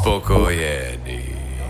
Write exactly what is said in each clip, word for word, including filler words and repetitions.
spokojený.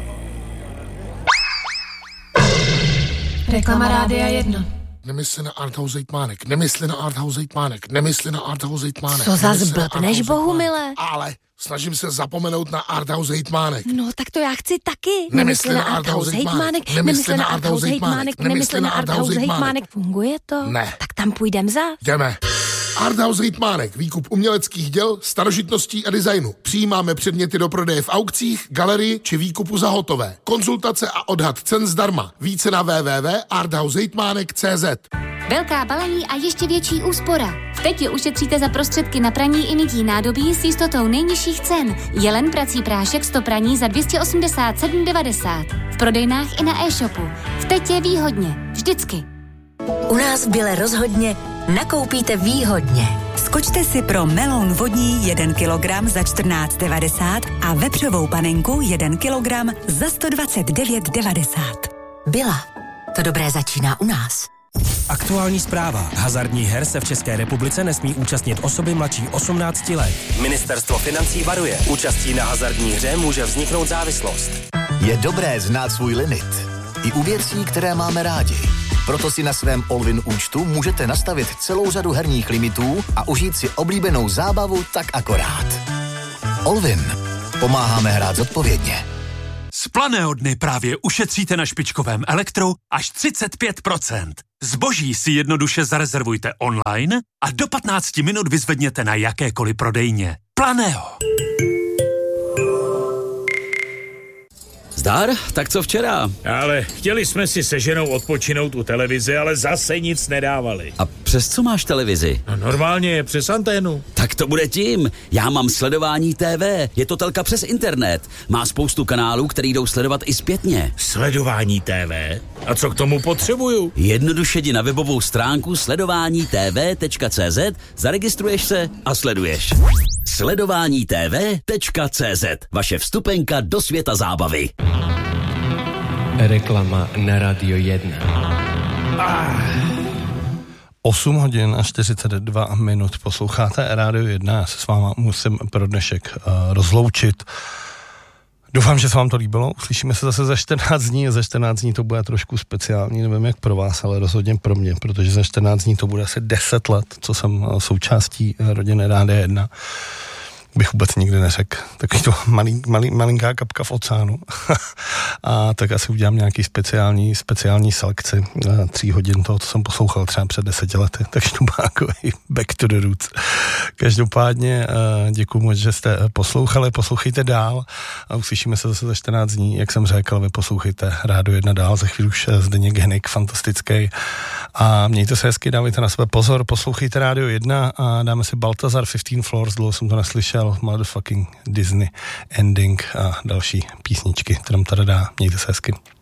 Reklama Rádia jedna. Nemysli na Arthouse hejtmánek, nemysli na Arthouse hejtmánek, nemysli na Arthouse hejtmánek. Co za zblbneš, Bohumile? Ale snažím se zapomenout na Arthouse hejtmánek. No, tak to já chci taky. Nemysli na Arthouse hejtmánek, nemysli na Arthouse hejtmánek, nemysli na Arthouse hejtmánek. Funguje to? Ne. Tak tam půjdem za. Jdeme. Arthouse hejtmánek, výkup uměleckých děl, starožitností a designu. Přijímáme předměty do prodeje v aukcích, galerii či výkupu za hotové. Konzultace a odhad cen zdarma. Více na w w w tečka arthouse hejtmánek tečka c z. Velká balení a ještě větší úspora. V Tetě ušetříte za prostředky na praní i mytí nádobí s jistotou nejnižších cen. Jelen prací prášek sto praní za dvě stě osmdesát sedm devadesát. V prodejnách i na e-shopu. V Tetě výhodně. Vždycky. U nás v Bile rozhodně nakoupíte výhodně. Skočte si pro meloun vodní jeden kilogram za čtrnáct devadesát a vepřovou panenku jeden kilogram za sto dvacet devět devadesát. Bila. To dobré začíná u nás. Aktuální zpráva. Hazardních her se v České republice nesmí účastnit osoby mladší osmnácti let. Ministerstvo financí varuje. Účastí na hazardní hře může vzniknout závislost. Je dobré znát svůj limit. I u věcí, které máme rádi. Proto si na svém Allwin účtu můžete nastavit celou řadu herních limitů a užít si oblíbenou zábavu tak akorát. Allwin. Pomáháme hrát zodpovědně. Z Planého dny právě ušetříte na špičkovém elektru až třicet pět procent. Zboží si jednoduše zarezervujte online a do patnácti minut vyzvedněte na jakékoliv prodejně. Planého. Zdar, tak co včera? Ale chtěli jsme si se ženou odpočinout u televize, ale zase nic nedávali. A přes co máš televizi? No normálně přes anténu. Tak to bude tím. Já mám Sledování T V. Je to telka přes internet. Má spoustu kanálů, který jdou sledovat i zpětně. Sledování T V? A co k tomu potřebuju? Jednoduše jdi na webovou stránku sledování t v tečka c z, zaregistruješ se a sleduješ. sledování t v tečka c z. Vaše vstupenka do světa zábavy. Reklama na Radio jedna. Ah. osm hodin a čtyřicet dva minut posloucháte Radio jedna. Já se s váma musím pro dnešek uh, rozloučit. Doufám, že se vám to líbilo. Uslyšíme se zase za čtrnáct dní. Za čtrnáct dní to bude trošku speciální. Nevím, jak pro vás, ale rozhodně pro mě, protože za čtrnáct dní to bude asi deset let, co jsem součástí rodiny Rádia jedna. Bych vůbec nikdy neřekl. Takový to malý, malý, malinká kapka v oceánu. A tak asi udělám nějaký speciální, speciální selekci tří hodin toho, co jsem poslouchal třeba před deseti lety. Takže to byl takový back to the roots. Každopádně děkuji moc, že jste poslouchali. Poslouchejte dál a uslyšíme se zase za čtrnáct dní. Jak jsem řekl, vy poslouchejte Rádio jedna dál. Za chvíli už Zdeněk Henik, fantastický. A mějte se hezky, dávejte na sebe pozor, poslouchejte Rádio jedna a dáme si Baltazar patnáct Floors, dlouho jsem to neslyšel. Motherfucking Disney ending a další písničky, kterým tady dá. Mějte se hezky.